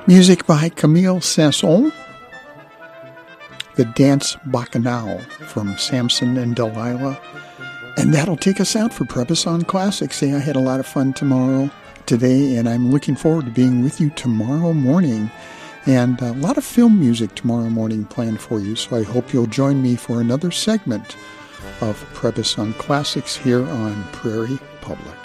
Music by Camille Saint-Saëns, the Dance Bacchanal from Samson and Delilah. And that'll take us out for Prebison Classics. Say I had a lot of fun today, and I'm looking forward to being with you tomorrow morning. And a lot of film music tomorrow morning planned for you, so I hope you'll join me for another segment of Prebison Classics here on Prairie Public.